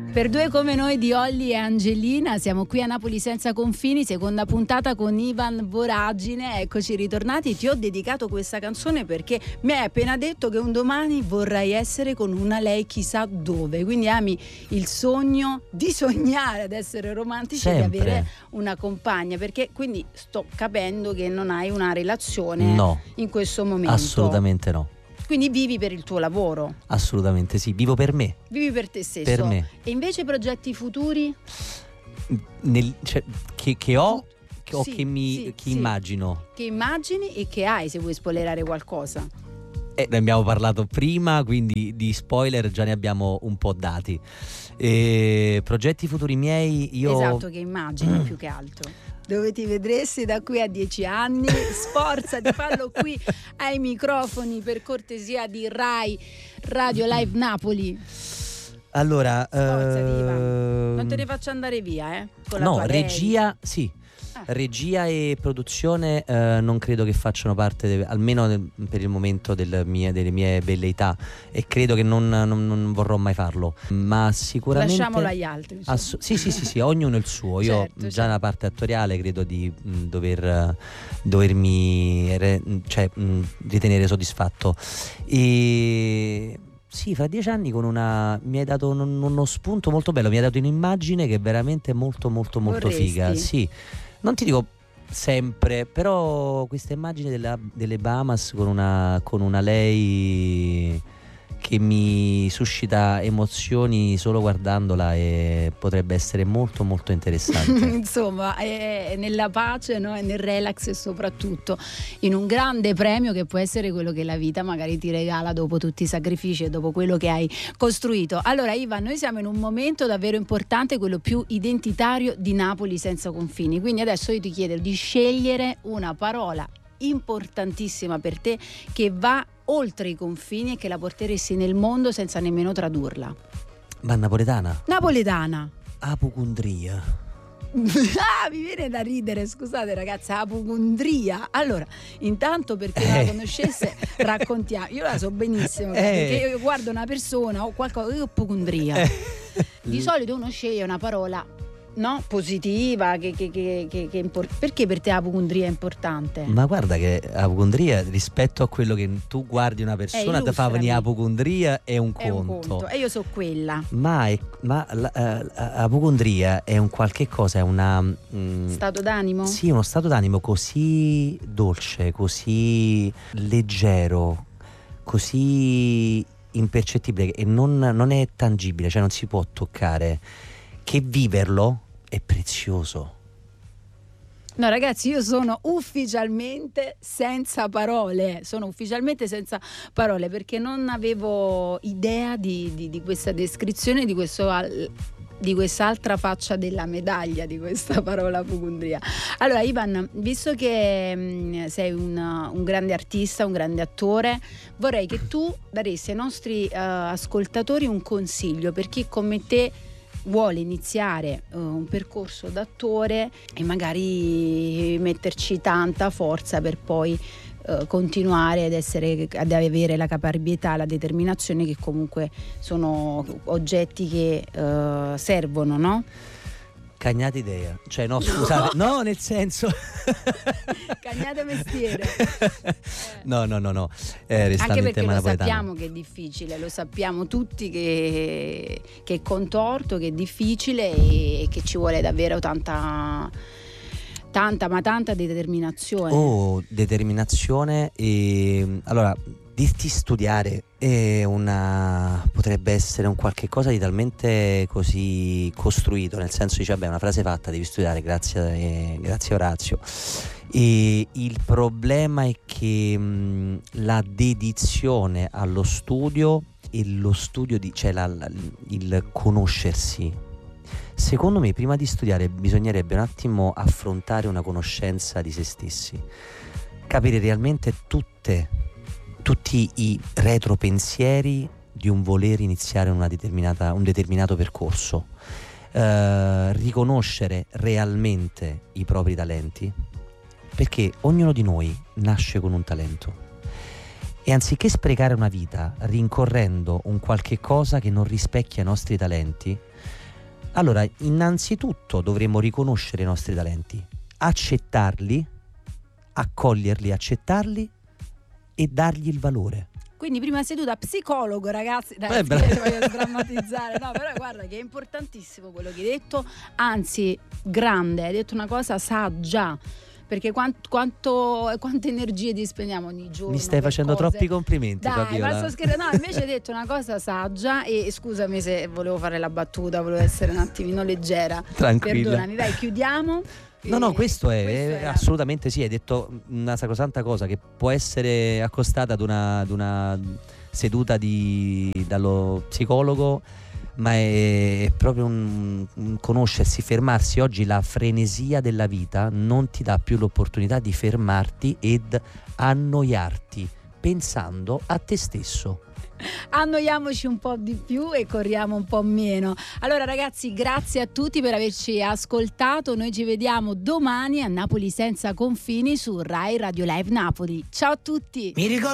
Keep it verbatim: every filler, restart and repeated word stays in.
Per due come noi di Olli e Angelina, siamo qui a Napoli senza confini, seconda puntata con Ivan Voragine. Eccoci ritornati. Ti ho dedicato questa canzone perché mi hai appena detto che un domani vorrai essere con una lei chissà dove, quindi ami il sogno di sognare ad essere romantici e di avere una compagna, perché quindi sto capendo che non hai una relazione no, in questo momento. Assolutamente no. Quindi vivi per il tuo lavoro? Assolutamente sì, vivo per me. Vivi per te stesso? Per me. E invece progetti futuri? Nel, cioè, che, che ho, che, o sì, che mi sì, che sì. immagino. Che immagini e che hai, se vuoi spoilerare qualcosa. Eh, ne abbiamo parlato prima, quindi di spoiler già ne abbiamo un po' dati. E progetti futuri miei, io... Esatto, che immagini più che altro. Dove ti vedresti da qui a dieci anni? Sforzati, fallo qui ai microfoni, per cortesia di Rai Radio Live Napoli. Allora, Sforzati, uh... Ivan. Non te ne faccio andare via, eh? Con la no, tua regia, lei. sì. Ah. Regia e produzione eh, non credo che facciano parte, de- almeno del, per il momento del mie, delle mie velleità, e credo che non, non, non vorrò mai farlo, ma sicuramente lasciamolo agli altri. ass- sì sì sì sì ognuno il suo. Io certo, già certo. nella parte attoriale credo di mh, dover dovermi re- cioè mh, ritenere soddisfatto. E sì, fra dieci anni con una mi hai dato un, uno spunto molto bello, mi hai dato un'immagine che è veramente molto molto molto Vorresti? figa. Sì, non ti dico sempre, però questa immagine della, delle Bahamas con una, con una lei che mi suscita emozioni solo guardandola, e potrebbe essere molto molto interessante. Insomma, è nella pace, no? E nel relax, e soprattutto in un grande premio che può essere quello che la vita magari ti regala dopo tutti i sacrifici e dopo quello che hai costruito. Allora Ivan, noi siamo in un momento davvero importante, quello più identitario di Napoli senza confini, quindi adesso io ti chiedo di scegliere una parola importantissima per te che va oltre i confini e che la porteresti nel mondo senza nemmeno tradurla. Ma napoletana? Napoletana. Apocondria. Ah, mi viene da ridere, scusate ragazzi, apocondria. Allora, intanto per chi non la Eh. conoscesse, raccontiamo. Io la so benissimo, Eh. perché io guardo una persona o qualcosa, io apocondria. Eh. Di solito uno sceglie una parola, no, positiva, che, che, che, che, che impor- perché per te apocondria è importante? Ma guarda che apocondria, rispetto a quello che tu guardi una persona, Eh, ti fa venire illustrami. apocondria, è un È un conto. conto, e io so quella. Ma, è, ma la, eh, apocondria è un qualche cosa, è una mm, Stato d'animo? sì, uno stato d'animo così dolce, così leggero, così impercettibile, e non, non è tangibile, cioè non si può toccare, che viverlo è prezioso. No ragazzi, io sono ufficialmente senza parole, sono ufficialmente senza parole, perché non avevo idea di, di, di questa descrizione, di questo al, di quest'altra faccia della medaglia di questa parola apocondria. Allora Ivan, visto che mh, sei un, un grande artista, un grande attore, vorrei che tu daresti ai nostri uh, ascoltatori un consiglio per chi come te vuole iniziare uh, un percorso d'attore e magari metterci tanta forza per poi uh, continuare ad essere, ad avere la caparbietà, la determinazione, che comunque sono oggetti che uh, servono, no? Cagnate idea, cioè no scusate, no, no nel senso cagnate mestiere. no no no no eh, restando anche in perché tema lo napoletano. sappiamo che è difficile, lo sappiamo tutti che, che è contorto, che è difficile e che ci vuole davvero tanta tanta ma tanta determinazione. Oh, determinazione. E allora dirti studiare è una potrebbe essere un qualche cosa di talmente così costruito, nel senso dice vabbè, una frase fatta, devi studiare, grazie eh, grazie Orazio. E il problema è che mh, la dedizione allo studio e lo studio di, cioè la, la, il conoscersi, secondo me prima di studiare bisognerebbe un attimo affrontare una conoscenza di se stessi, capire realmente tutte tutti i retropensieri di un voler iniziare una determinata, un determinato percorso, eh, riconoscere realmente i propri talenti, perché ognuno di noi nasce con un talento, e anziché sprecare una vita rincorrendo un qualche cosa che non rispecchia i nostri talenti, Allora, innanzitutto dovremmo riconoscere i nostri talenti, accettarli, accoglierli, accettarli e dargli il valore. Quindi prima seduta psicologo, ragazzi. Dai, Eh, bra- voglio sdrammatizzare. No, però guarda che è importantissimo quello che hai detto, anzi grande, hai detto una cosa saggia, perché quant- quanto, quante energie dispendiamo ogni giorno. Mi stai per facendo cose. troppi complimenti, Dai, Fabiola. ma sto scherzando. No, invece hai detto una cosa saggia e scusami se volevo fare la battuta, volevo essere un attimino leggera. Tranquilla. Perdonami, dai, chiudiamo. No, no, questo è, questo è era- assolutamente sì, hai detto una sacrosanta cosa che può essere accostata ad una, ad una seduta di, dallo psicologo, ma è, è proprio un, un conoscersi, fermarsi. Oggi la frenesia della vita non ti dà più l'opportunità di fermarti ed annoiarti pensando a te stesso. Annoiamoci un po' di più e corriamo un po' meno. Allora ragazzi, grazie a tutti per averci ascoltato. Noi ci vediamo domani a Napoli senza confini su Rai Radio Live Napoli. Ciao a tutti. Mi ricordo